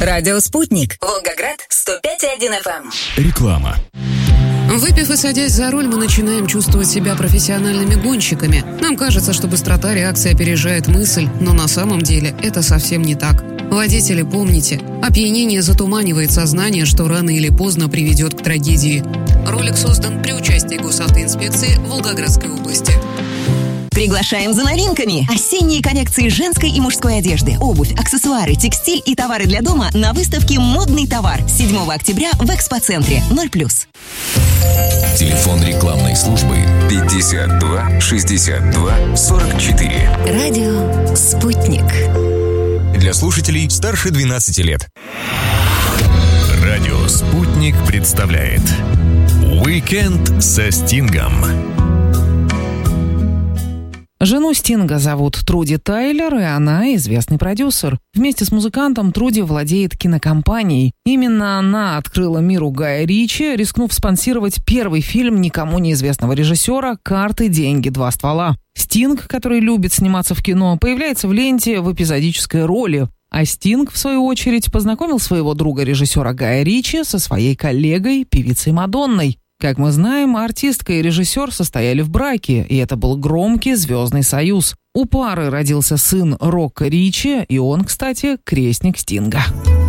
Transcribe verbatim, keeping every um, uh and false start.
Радио «Спутник». Волгоград, сто пять и один эф эм. Реклама. Выпив и садясь за руль, мы начинаем чувствовать себя профессиональными гонщиками. Нам кажется, что быстрота реакции опережает мысль, но на самом деле это совсем не так. Водители, помните, опьянение затуманивает сознание, что рано или поздно приведет к трагедии. Ролик создан при участии госавтоинспекции Волгоградской области. Приглашаем за новинками! Осенние коллекции женской и мужской одежды, обувь, аксессуары, текстиль и товары для дома на выставке «Модный товар» седьмого октября в экспоцентре ноль плюс. Телефон рекламной службы пятьдесят два шестьдесят два сорок четыре. Радио «Спутник». Для слушателей старше двенадцати лет. Радио «Спутник» представляет «Уикенд со Стингом». Жену Стинга зовут Труди Тайлер, и она известный продюсер. Вместе с музыкантом Труди владеет кинокомпанией. Именно она открыла миру Гая Ричи, рискнув спонсировать первый фильм никому неизвестного режиссера «Карты, деньги, два ствола». Стинг, который любит сниматься в кино, появляется в ленте в эпизодической роли. А Стинг, в свою очередь, познакомил своего друга-режиссера Гая Ричи со своей коллегой, певицей Мадонной. Как мы знаем, артистка и режиссер состояли в браке, и это был громкий звездный союз. У пары родился сын Рока Ричи, и он, кстати, крестник Стинга.